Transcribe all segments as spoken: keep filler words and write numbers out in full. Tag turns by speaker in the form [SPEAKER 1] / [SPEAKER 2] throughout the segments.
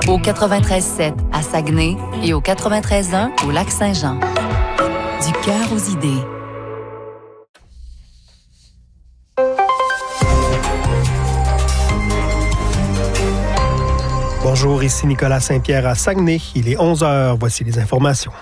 [SPEAKER 1] au quatre-vingt-treize sept à Saguenay et au quatre-vingt-treize un au Lac-Saint-Jean. Du cœur aux idées.
[SPEAKER 2] Bonjour, ici Nicolas Saint-Pierre à Saguenay. Il est onze heures. Voici les informations.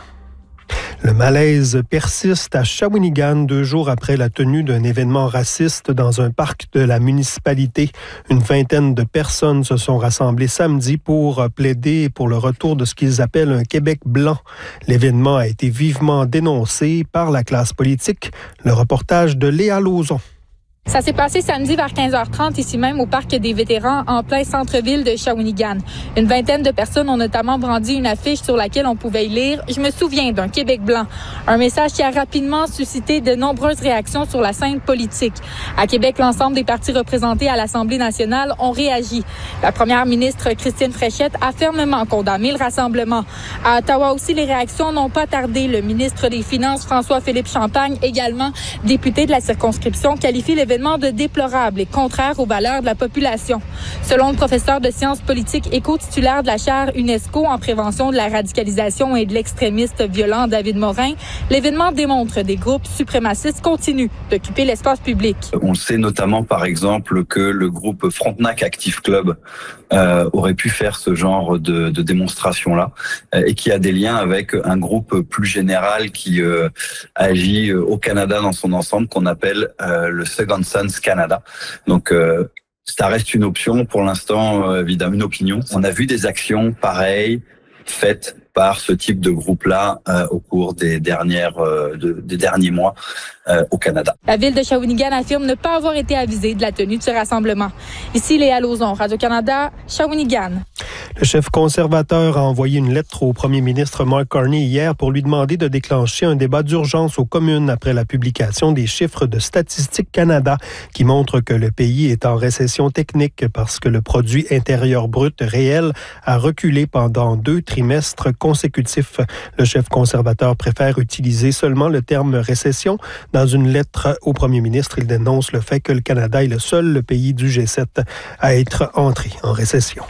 [SPEAKER 2] Le malaise persiste à Shawinigan deux jours après la tenue d'un événement raciste dans un parc de la municipalité. Une vingtaine de personnes se sont rassemblées samedi pour plaider pour le retour de ce qu'ils appellent un Québec blanc. L'événement a été vivement dénoncé par la classe politique. Le reportage de Léa Lauzon.
[SPEAKER 3] Ça s'est passé samedi vers quinze heures trente, ici même au Parc des vétérans, en plein centre-ville de Shawinigan. Une vingtaine de personnes ont notamment brandi une affiche sur laquelle on pouvait y lire « Je me souviens d'un Québec blanc ». Un message qui a rapidement suscité de nombreuses réactions sur la scène politique. À Québec, l'ensemble des partis représentés à l'Assemblée nationale ont réagi. La première ministre Christine Fréchette a fermement condamné le rassemblement. À Ottawa aussi, les réactions n'ont pas tardé. Le ministre des Finances, François-Philippe Champagne, également député de la circonscription, qualifie l'événement de déplorable et contraire aux valeurs de la population. Selon le professeur de sciences politiques et co-titulaire de la chaire UNESCO en prévention de la radicalisation et de l'extrémiste violent David Morin, l'événement démontre des groupes suprémacistes continuent d'occuper l'espace public.
[SPEAKER 4] On sait notamment par exemple que le groupe Frontenac Active Club euh, aurait pu faire ce genre de, de démonstration-là euh, et qui a des liens avec un groupe plus général qui euh, agit au Canada dans son ensemble qu'on appelle euh, le Second Sons Canada. Donc euh, ça reste une option pour l'instant, euh, évidemment une opinion. On a vu des actions pareilles faites par ce type de groupe-là euh, au cours des dernières euh, de, des derniers mois euh, au Canada.
[SPEAKER 3] La ville de Shawinigan affirme ne pas avoir été avisée de la tenue de ce rassemblement. Ici Léa Lauzon, Radio-Canada, Shawinigan.
[SPEAKER 2] Le chef conservateur a envoyé une lettre au premier ministre Mark Carney hier pour lui demander de déclencher un débat d'urgence aux communes après la publication des chiffres de Statistique Canada qui montrent que le pays est en récession technique parce que le produit intérieur brut réel a reculé pendant deux trimestres consécutifs. Le chef conservateur préfère utiliser seulement le terme récession. Dans une lettre au premier ministre, il dénonce le fait que le Canada est le seul pays du G sept à être entré en récession.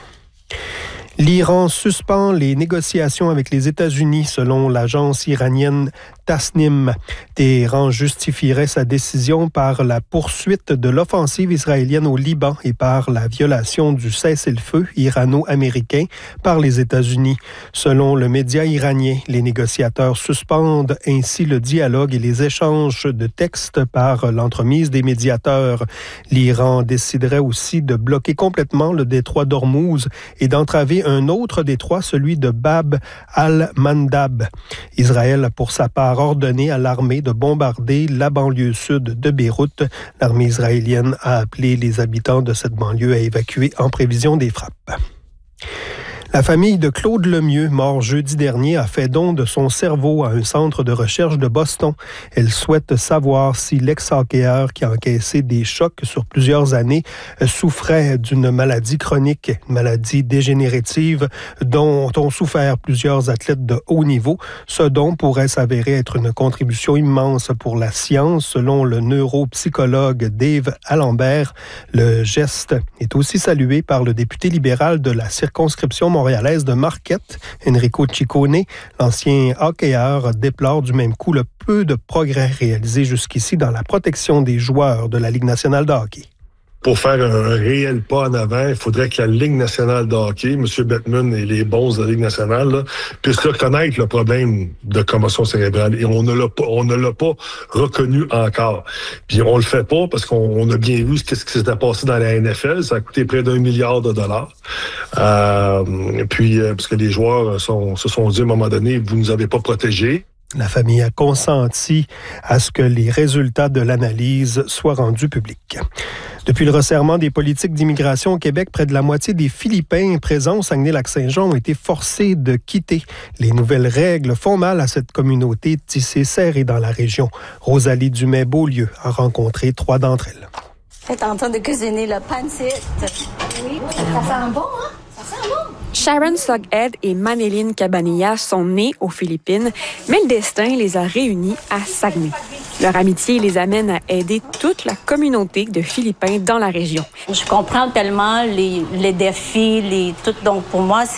[SPEAKER 2] L'Iran suspend les négociations avec les États-Unis, selon l'agence iranienne Tasnim. Téhéran justifierait sa décision par la poursuite de l'offensive israélienne au Liban et par la violation du cessez-le-feu irano-américain par les États-Unis. Selon le média iranien, les négociateurs suspendent ainsi le dialogue et les échanges de textes par l'entremise des médiateurs. L'Iran déciderait aussi de bloquer complètement le détroit d'Ormuz et d'entraver un autre détroit, celui de Bab al-Mandab. Israël a pour sa part ordonné à l'armée de bombarder la banlieue sud de Beyrouth. L'armée israélienne a appelé les habitants de cette banlieue à évacuer en prévision des frappes. La famille de Claude Lemieux, mort jeudi dernier, a fait don de son cerveau à un centre de recherche de Boston. Elle souhaite savoir si l'ex-hockeyeur qui a encaissé des chocs sur plusieurs années souffrait d'une maladie chronique, une maladie dégénérative dont ont souffert plusieurs athlètes de haut niveau. Ce don pourrait s'avérer être une contribution immense pour la science, selon le neuropsychologue Dave Alembert. Le geste est aussi salué par le député libéral de la circonscription montréalaise de Marquette, Enrico Ciccone. L'ancien hockeyeur déplore du même coup le peu de progrès réalisés jusqu'ici dans la protection des joueurs de la Ligue nationale de hockey.
[SPEAKER 5] Pour faire un réel pas en avant, il faudrait que la Ligue nationale de hockey, M. Bettman et les bons de la Ligue nationale, là, puissent reconnaître le problème de commotion cérébrale. Et on ne l'a pas, on ne l'a pas reconnu encore. Puis on le fait pas parce qu'on on a bien vu ce qui s'était passé dans la N F L. Ça a coûté près d'un milliard de dollars. Euh, puis, parce que les joueurs sont, se sont dit à un moment donné, vous nous avez pas protégés.
[SPEAKER 2] La famille a consenti à ce que les résultats de l'analyse soient rendus publics. Depuis le resserrement des politiques d'immigration au Québec, près de la moitié des Philippins présents au Saguenay-Lac-Saint-Jean ont été forcés de quitter. Les nouvelles règles font mal à cette communauté tissée serrée dans la région. Rosalie Dumais-Beaulieu a rencontré trois d'entre elles.
[SPEAKER 6] Elle est en train de cuisiner le pancit. Oui, ça sent bon, hein? Ça sent bon.
[SPEAKER 7] Sharon Soghead et Manéline Cabanilla sont nées aux Philippines, mais le destin les a réunis à Saguenay. Leur amitié les amène à aider toute la communauté de Philippins dans la région.
[SPEAKER 6] Je comprends tellement les, les défis, les tout. Donc pour moi,